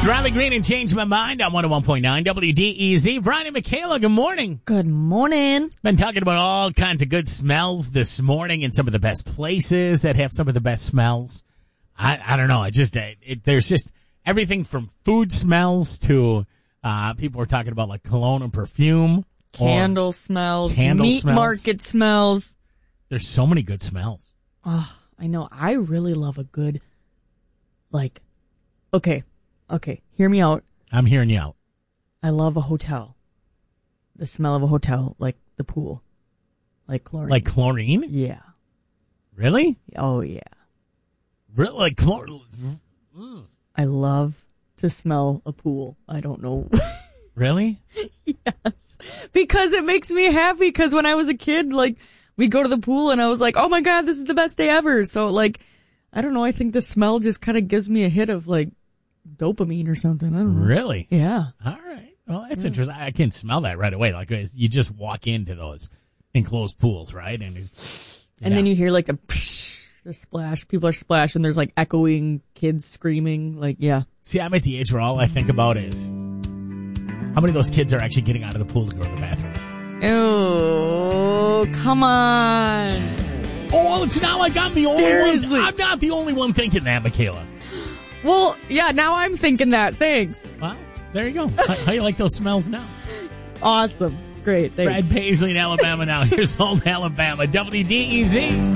Riley Green and Change My Mind on 101.9 WDEZ. Brian and Michaela, good morning. Good morning. Been talking about all kinds of good smells this morning and some of the best places that have some of the best smells. I don't know. There's just everything from food smells to people are talking about like cologne and perfume. Candle smells. Meat market smells. There's so many good smells. Oh, I know. I really love a good, okay, hear me out. I'm hearing you out. I love a hotel. The smell of a hotel, like the pool. Like chlorine. Like chlorine? Yeah. Really? Oh, yeah. Really? Like chlorine? I love to smell a pool. I don't know. Really? Yes. Because it makes me happy, because when I was a kid, we'd go to the pool and I was like, oh my God, this is the best day ever. So, I don't know, I think the smell just kind of gives me a hit of, dopamine or something. I don't know. Really? Yeah. All right. Well, that's interesting. I can smell that right away. You just walk into those enclosed pools, right? And then you hear, the splash. People are splashing. There's, echoing kids screaming. Yeah. See, I'm at the age where all I think about is how many of those kids are actually getting out of the pool to go to the bathroom. Oh, come on. Oh, it's not like I'm the Seriously? only one. I'm not the only one thinking that, Michaela. Well, yeah, now I'm thinking that. Thanks. Well, there you go. How you like those smells now? Awesome. It's great. Thanks. Brad Paisley in Alabama now. Here's Old Alabama. WDEZ.